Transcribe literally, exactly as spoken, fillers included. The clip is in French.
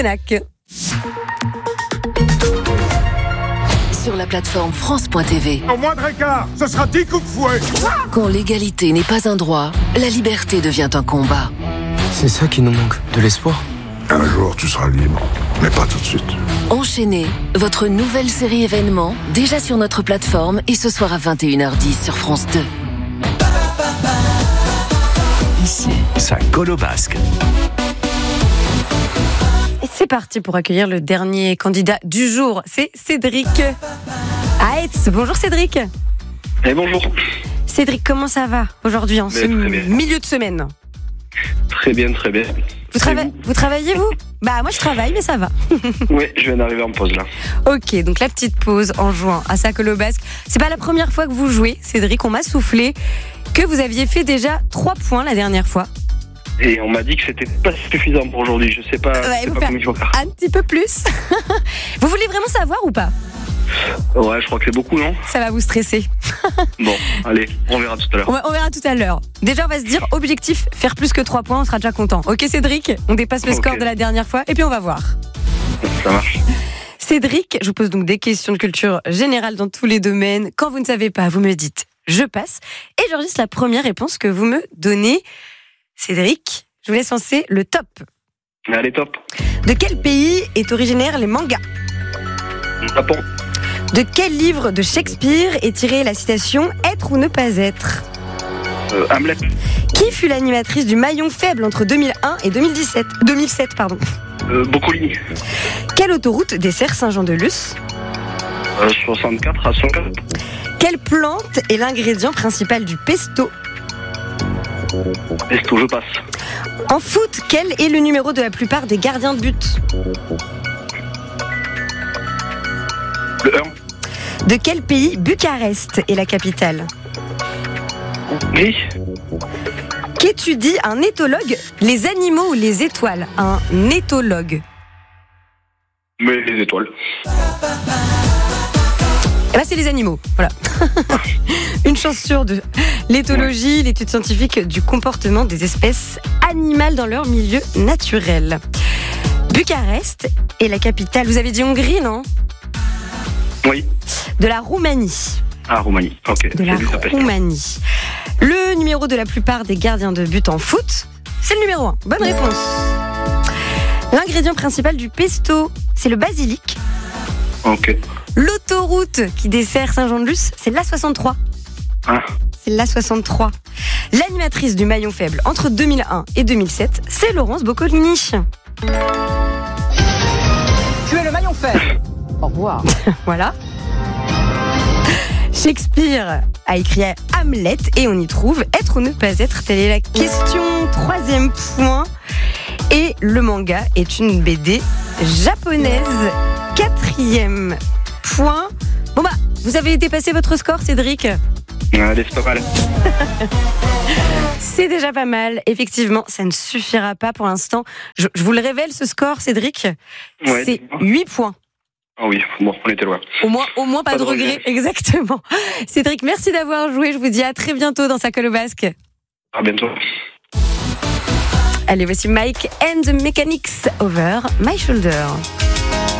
Conac. Sur la plateforme France point T V. Au moindre écart, ce sera dix coups de fouet. Quand l'égalité n'est pas un droit, la liberté devient un combat. C'est ça qui nous manque, de l'espoir. Un jour, tu seras libre, mais pas tout de suite. Enchaînez, votre nouvelle série événement, déjà sur notre plateforme et ce soir à vingt et une heures dix sur France deux. Ici, ça colle au basque. Et c'est parti pour accueillir le dernier candidat du jour. C'est Cédric Aetz. Bonjour Cédric. Et bonjour. Cédric, comment ça va aujourd'hui en Mais ce très bien. milieu de semaine? Très bien, très bien. Vous, trava- vous travaillez vous? Bah moi je travaille mais ça va. Oui, je viens d'arriver en pause là. Ok, donc la petite pause en jouant à ça colle au basque. C'est pas la première fois que vous jouez, Cédric. On m'a soufflé que vous aviez fait déjà trois points la dernière fois. Et on m'a dit que c'était pas suffisant pour aujourd'hui. Je sais pas, Ouais, je sais vous pas faire comment il faut faire. un petit peu plus. Vous voulez vraiment savoir ou pas? Ouais, je crois que c'est beaucoup, non? Ça va vous stresser. Bon, allez, on verra tout à l'heure. On, va- on verra tout à l'heure. Déjà, on va se dire, objectif, faire plus que trois points, on sera déjà content. Ok Cédric? On dépasse le Ok. score de la dernière fois et puis on va voir. Ça marche. Cédric, je vous pose donc des questions de culture générale dans tous les domaines. Quand vous ne savez pas, vous me dites, je passe. Et j'enregistre la première réponse que vous me donnez. Cédric, je vous laisse lancer le top. Allez, top. De quel pays est originaire les mangas? Japon. De quel livre de Shakespeare est tirée la citation « Être ou ne pas être » Euh, Hamlet. Qui fut l'animatrice du Maillon faible entre deux mille un et deux mille dix-sept deux mille sept, pardon. Euh, Boccolini. Quelle autoroute dessert Saint-Jean-de-Luz? Euh, soixante-quatre à soixante-quatre. Quelle plante est l'ingrédient principal du pesto? Pesto, je passe. En foot, quel est le numéro de la plupart des gardiens de but? Le un. De quel pays Bucarest est la capitale? Gris. Qu'étudie un éthologue? Les animaux ou les étoiles? Un éthologue. Mais les étoiles. Eh ben, c'est les animaux, voilà. Une chance sur deux. L'éthologie, l'étude scientifique du comportement des espèces animales dans leur milieu naturel. Bucarest est la capitale, vous avez dit Hongrie, non? Oui. De la Roumanie. Ah, Roumanie. Ok. De la J'ai vu ça passer. Roumanie. Le numéro de la plupart des gardiens de but en foot, c'est le numéro un. Bonne réponse. L'ingrédient principal du pesto, c'est le basilic. Ok. L'autoroute qui dessert Saint-Jean-de-Luz, c'est l'A soixante-trois. Ah. C'est l'A soixante-trois. L'animatrice du Maillon faible entre deux mille un et deux mille sept, c'est Laurence Boccolini. Tu es le maillon faible. Au revoir. Voilà. Shakespeare a écrit Hamlet et on y trouve être ou ne pas être. Telle est la question. Troisième point. Et le manga est une B D japonaise. Quatrième point. Bon bah, vous avez dépassé votre score, Cédric. Allez, c'est pas mal. C'est déjà pas mal. Effectivement, ça ne suffira pas pour l'instant. Je, je vous le révèle, ce score, Cédric. Ouais, C'est dis-moi. huit points. Ah oui, bon, on était loin. Au moins, au moins pas, Pas de de regret. regret. Exactement. Cédric, merci d'avoir joué. Je vous dis à très bientôt dans sa colle au basque. À bientôt. Allez, voici Mike and the Mechanics over my shoulder.